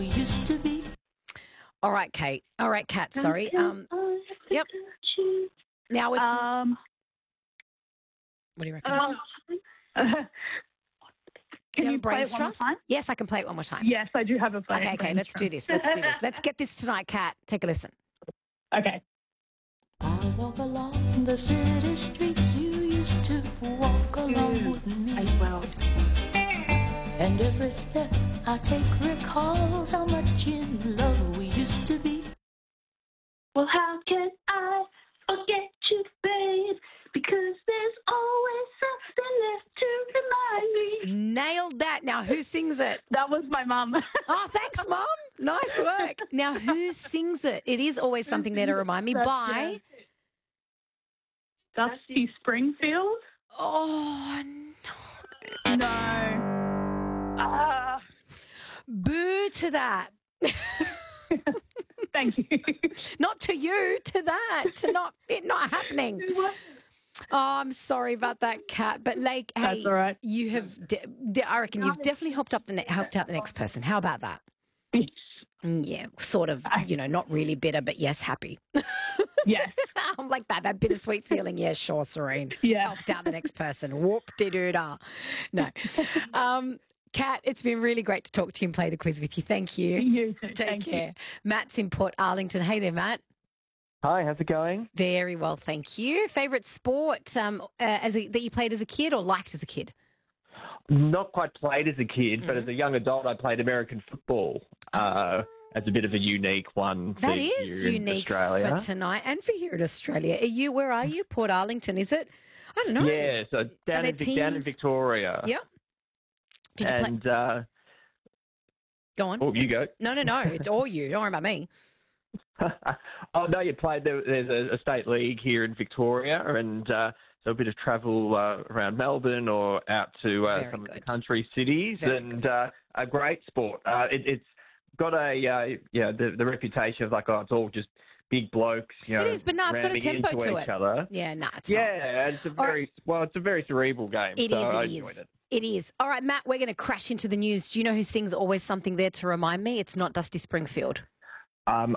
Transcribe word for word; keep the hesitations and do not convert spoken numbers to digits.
used to be. All right, Kate. All right, Kat. Sorry. Um. Yep. Now it's. Um, what do you reckon? uh, do can you you have a play brains it one more trust? time? Yes, I can play it one more time. Yes, I do have a play. Okay, okay. brains Let's do trust. this. Let's do this. Let's get this tonight, Kat. Take a listen. Okay. I walk along the city streets you used to walk along with me. I will. And every step I take recalls how much in love we used to be. Well, how can I forget you, babe? Because there's always something left to remind me. Nailed that. Now, who sings it? That was my mum. Oh, thanks, Mum. Nice work. Now, who sings it? It is always something there to remind me That's by. Dusty Springfield? Oh, no. No. Ah, Boo to that. thank you. Not to you, to that, to not it not happening. Oh, I'm sorry about that, Kat. But like, hey, That's all right. you have. De- de- I reckon you've definitely helped up the ne- helped out the next person. How about that? Yes. Mm, Yeah, sort of. You know, not really bitter, but yes, happy. Yes. I'm like that. That bittersweet feeling. Yeah, sure, Serene. Yeah. Helped out the next person. Whoop de doo da. No. Um, Kat, it's been really great to talk to you and play the quiz with you. Thank you. You too. Take Thank care. you. Matt's in Port Arlington. Hey there, Matt. Hi, how's it going? Very well, thank you. Favourite sport um, uh, as a, that you played as a kid or liked as a kid? Not quite played as a kid, but Mhm. as a young adult, I played American football uh, as a bit of a unique one. That for is here in unique Australia. for tonight and for here in Australia. Are you? Where are you? Port Arlington, is it? I don't know. Yeah, so down there in, Vic- down in teams? Victoria. Yep. Did you play? And, uh, Go on. oh, you go. No, no, no. It's all you. Don't worry about me. Oh, no, you played, there, there's a, a state league here in Victoria, and uh, so a bit of travel uh, around Melbourne or out to uh, Very some of the good. country cities, Very and uh, a great sport. Uh, it, it's got a, uh, yeah, the, the reputation of like, oh, it's all just big blokes, you know, It is, but no, it's got a ramming tempo into to each it. other. Yeah, no, it's not. Yeah, it's a All very, well, it's a very cerebral game, It so is, I it enjoyed is. it. It is. All right, Matt, we're going to crash into the news. Do you know who sings Always Something There to Remind Me? It's not Dusty Springfield. Um,